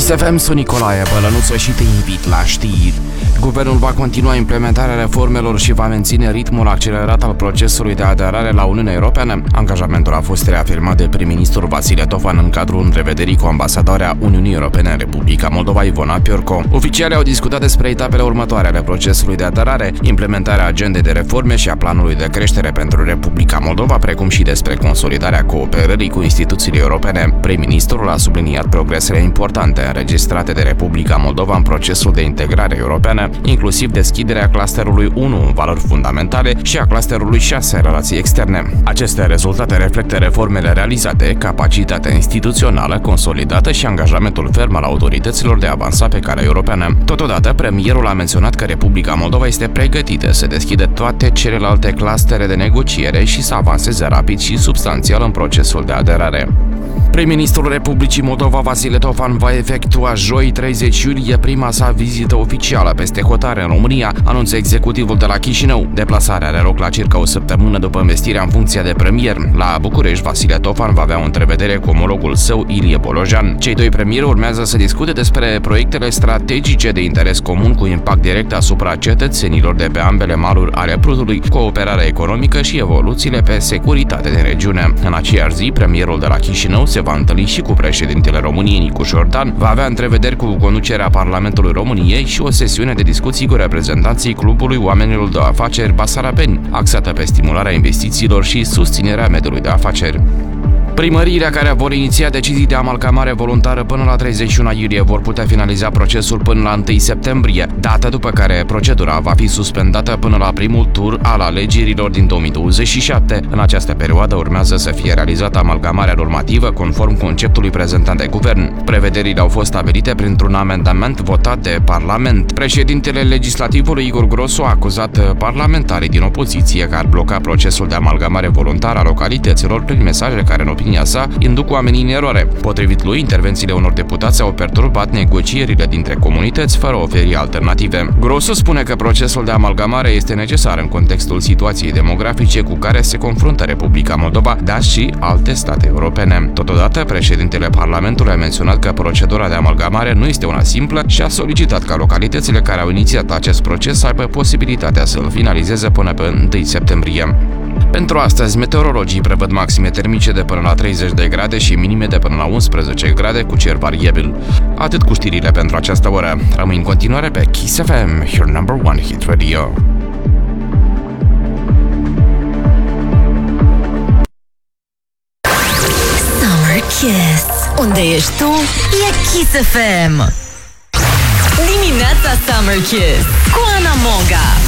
Kiss FM, sunt Nicolae Bălănuță și te invit la știri. Guvernul va continua implementarea reformelor și va menține ritmul accelerat al procesului de aderare la Uniunea Europeană. Angajamentul a fost reafirmat de prim-ministrul Vasile Tofan în cadrul întrevederii cu ambasadoarea Uniunii Europene în Republica Moldova, Ivona Piorco. Oficialii au discutat despre etapele următoare ale procesului de aderare, implementarea agendei de reforme și a planului de creștere pentru Republica Moldova, precum și despre consolidarea cooperării cu instituțiile europene. Prim-ministrul a subliniat progresele importante înregistrate de Republica Moldova în procesul de integrare europeană, inclusiv deschiderea clusterului 1 în valori fundamentale și a clusterului 6 relații externe. Aceste rezultate reflectă reformele realizate, capacitatea instituțională consolidată și angajamentul ferm al autorităților de a avansa pe calea europeană. Totodată, premierul a menționat că Republica Moldova este pregătită să deschidă toate celelalte clustere de negociere și să avanseze rapid și substanțial în procesul de aderare. Prim-ministrul Republicii Moldova, Vasile Tofan, va efectua joi 30 iulie prima sa vizită oficială peste hotare în România, anunță executivul de la Chișinău. Deplasarea are loc la circa o săptămână după învestirea în funcție de premier. La București, Vasile Tofan va avea o întrevedere cu omologul său, Ilie Bolojan. Cei doi premieri urmează să discute despre proiectele strategice de interes comun cu impact direct asupra cetățenilor de pe ambele maluri ale Prutului, cooperarea economică și evoluțiile pe securitate din regiune. În aceeași zi, premierul de la Chișinău se va întâlni și cu președintele României, Nicu Șordan, va avea întrevederi cu conducerea Parlamentului României și o sesiune de discuții cu reprezentanții Clubului Oamenilor de Afaceri Basarabeni, axată pe stimularea investițiilor și susținerea mediului de afaceri. Primăriile care vor iniția decizii de amalgamare voluntară până la 31 iulie vor putea finaliza procesul până la 1 septembrie, dată după care procedura va fi suspendată până la primul tur al alegerilor din 2027. În această perioadă urmează să fie realizată amalgamarea normativă conform conceptului prezentat de guvern. Prevederile au fost stabilite printr-un amendament votat de Parlament. Președintele Legislativului Igor Grosu a acuzat parlamentarii din opoziție că ar bloca procesul de amalgamare voluntară a localităților prin mesaje care, în opinia sa, induc oamenii în eroare. Potrivit lui, intervențiile unor deputați au perturbat negocierile dintre comunități fără a oferi alternative. Grosu spune că procesul de amalgamare este necesar în contextul situației demografice cu care se confruntă Republica Moldova, dar și alte state europene. Totodată, președintele Parlamentului a menționat că procedura de amalgamare nu este una simplă și a solicitat ca localitățile care au inițiat acest proces să aibă posibilitatea să îl finalizeze până pe 1 septembrie. Pentru astăzi, meteorologii prevăd maxime termice de până la 30 de grade și minime de până la 11 grade cu cer variabil. Atât cu știrile pentru această oră. Rămâi în continuare pe Kiss FM, your number one hit radio. Summer Kiss. Unde ești tu, e Kiss FM. Dimineața Summer Kiss cu Ana Moga.